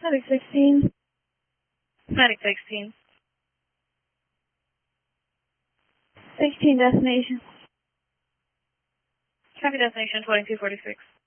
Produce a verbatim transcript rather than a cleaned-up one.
Medic sixteen. Medic sixteen. sixteen destination. Copy destination twenty-two forty-six.